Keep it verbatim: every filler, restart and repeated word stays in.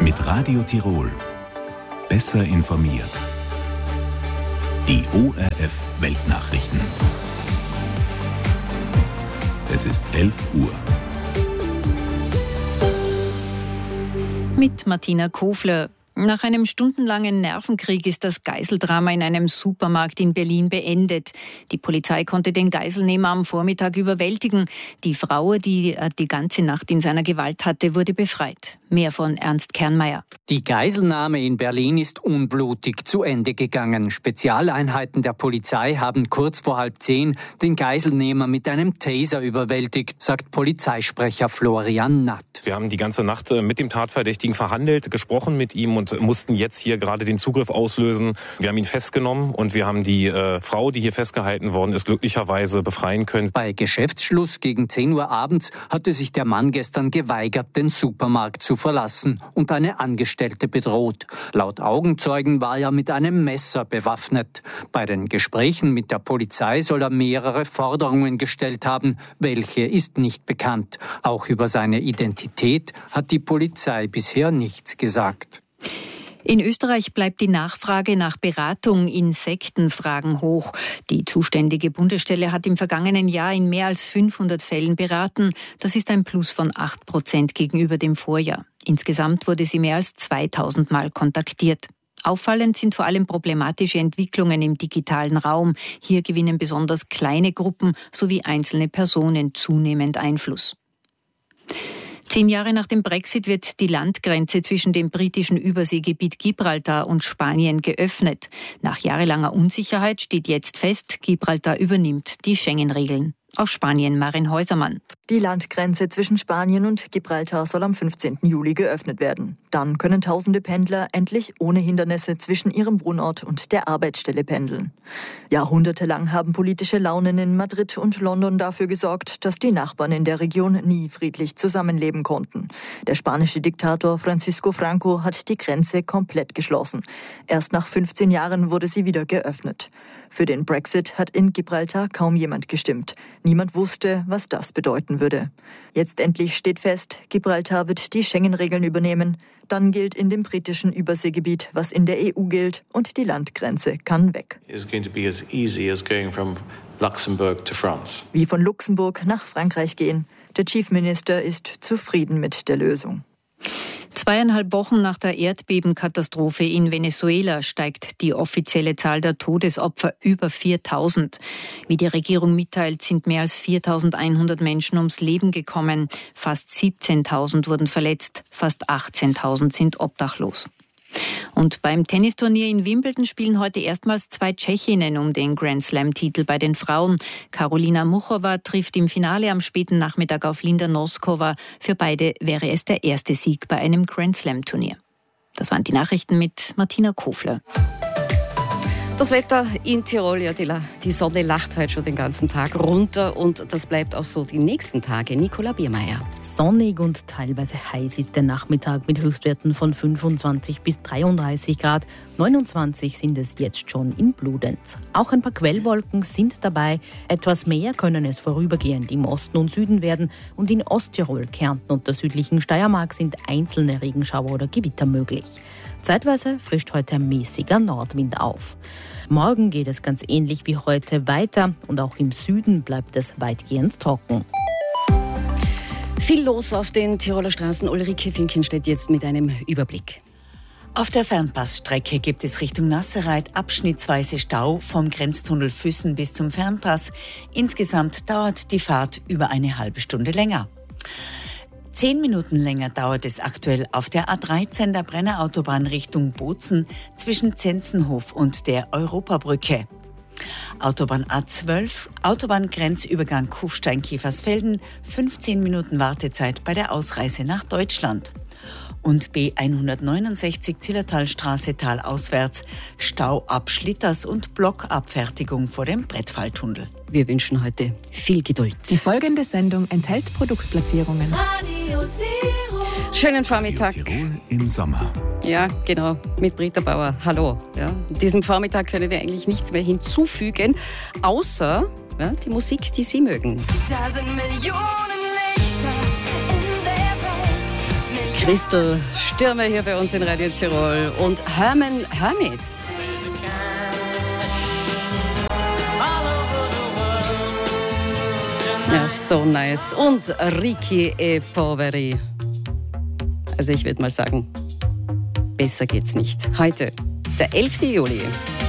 Mit Radio Tirol. Besser informiert. Die O R F Weltnachrichten. Es ist elf Uhr. Mit Martina Kofler. Nach einem stundenlangen Nervenkrieg ist das Geiseldrama in einem Supermarkt in Berlin beendet. Die Polizei konnte den Geiselnehmer am Vormittag überwältigen. Die Frau, die er die ganze Nacht in seiner Gewalt hatte, wurde befreit. Mehr von Ernst Kernmeier. Die Geiselnahme in Berlin ist unblutig zu Ende gegangen. Spezialeinheiten der Polizei haben kurz vor halb zehn den Geiselnehmer mit einem Taser überwältigt, sagt Polizeisprecher Florian Natt. Wir haben die ganze Nacht mit dem Tatverdächtigen verhandelt, gesprochen mit ihm und mussten jetzt hier gerade den Zugriff auslösen. Wir haben ihn festgenommen und wir haben die äh, Frau, die hier festgehalten worden ist, glücklicherweise befreien können. Bei Geschäftsschluss gegen zehn Uhr abends hatte sich der Mann gestern geweigert, den Supermarkt zu verlassen und eine Angestellte bedroht. Laut Augenzeugen war er mit einem Messer bewaffnet. Bei den Gesprächen mit der Polizei soll er mehrere Forderungen gestellt haben. Welche ist nicht bekannt. Auch über seine Identität hat die Polizei bisher nichts gesagt. In Österreich bleibt die Nachfrage nach Beratung in Sektenfragen hoch. Die zuständige Bundesstelle hat im vergangenen Jahr in mehr als fünfhundert Fällen beraten. Das ist ein Plus von acht Prozent gegenüber dem Vorjahr. Insgesamt wurde sie mehr als zweitausend Mal kontaktiert. Auffallend sind vor allem problematische Entwicklungen im digitalen Raum. Hier gewinnen besonders kleine Gruppen sowie einzelne Personen zunehmend Einfluss. Zehn Jahre nach dem Brexit wird die Landgrenze zwischen dem britischen Überseegebiet Gibraltar und Spanien geöffnet. Nach jahrelanger Unsicherheit steht jetzt fest, Gibraltar übernimmt die Schengen-Regeln. Aus Spanien Marin Häusermann. Die Landgrenze zwischen Spanien und Gibraltar soll am fünfzehnten Juli geöffnet werden. Dann können tausende Pendler endlich ohne Hindernisse zwischen ihrem Wohnort und der Arbeitsstelle pendeln. Jahrhundertelang haben politische Launen in Madrid und London dafür gesorgt, dass die Nachbarn in der Region nie friedlich zusammenleben konnten. Der spanische Diktator Francisco Franco hat die Grenze komplett geschlossen. Erst nach fünfzehn Jahren wurde sie wieder geöffnet. Für den Brexit hat in Gibraltar kaum jemand gestimmt. Niemand wusste, was das bedeuten würde. Jetzt endlich steht fest, Gibraltar wird die Schengen-Regeln übernehmen. Dann gilt in dem britischen Überseegebiet, was in der E U gilt, und die Landgrenze kann weg. It's going to be as easy as going from Luxembourg to France. Wie von Luxemburg nach Frankreich gehen. Der Chief Minister ist zufrieden mit der Lösung. Zweieinhalb Wochen nach der Erdbebenkatastrophe in Venezuela steigt die offizielle Zahl der Todesopfer über viertausend. Wie die Regierung mitteilt, sind mehr als viertausendeinhundert Menschen ums Leben gekommen. Fast siebzehntausend wurden verletzt, fast achtzehntausend sind obdachlos. Und beim Tennisturnier in Wimbledon spielen heute erstmals zwei Tschechinnen um den Grand-Slam-Titel bei den Frauen. Karolina Muchova trifft im Finale am späten Nachmittag auf Linda Noskova. Für beide wäre es der erste Sieg bei einem Grand-Slam-Turnier. Das waren die Nachrichten mit Martina Kofler. Das Wetter in Tirol, ja, die, die Sonne lacht heute schon den ganzen Tag runter und das bleibt auch so die nächsten Tage. Nicola Biermeier. Sonnig und teilweise heiß ist der Nachmittag mit Höchstwerten von fünfundzwanzig bis dreiunddreißig Grad. neunundzwanzig sind es jetzt schon in Bludenz. Auch ein paar Quellwolken sind dabei. Etwas mehr können es vorübergehend im Osten und Süden werden. Und in Osttirol, Kärnten und der südlichen Steiermark sind einzelne Regenschauer oder Gewitter möglich. Zeitweise frischt heute ein mäßiger Nordwind auf. Morgen geht es ganz ähnlich wie heute weiter und auch im Süden bleibt es weitgehend trocken. Viel los auf den Tiroler Straßen. Ulrike Finkenstedt jetzt mit einem Überblick. Auf der Fernpassstrecke gibt es Richtung Nasserreit abschnittsweise Stau vom Grenztunnel Füssen bis zum Fernpass. Insgesamt dauert die Fahrt über eine halbe Stunde länger. Zehn Minuten länger dauert es aktuell auf der A dreizehn der Brennerautobahn Richtung Bozen zwischen Zenzenhof und der Europabrücke. Autobahn A zwölf, Autobahngrenzübergang Kufstein-Kiefersfelden, fünfzehn Minuten Wartezeit bei der Ausreise nach Deutschland. Und B hundertneunundsechzig Zillertalstraße talauswärts, Stau ab Schlitters und Blockabfertigung vor dem Brettfalltunnel. Wir wünschen heute viel Geduld. Die folgende Sendung enthält Produktplatzierungen. Schönen Vormittag. Tirol im Sommer. Ja, genau, mit Britta Bauer. Hallo. Ja, an diesem Vormittag können wir eigentlich nichts mehr hinzufügen, außer ja, die Musik, die Sie mögen. Da sind Millionen Lichter in der Welt. Christel Stürmer hier bei uns in Radio Tirol und Herman Hermits. Ja, so nice. Und Ricky e Poveri. Also ich würde mal sagen, besser geht's nicht. Heute, der elften Juli.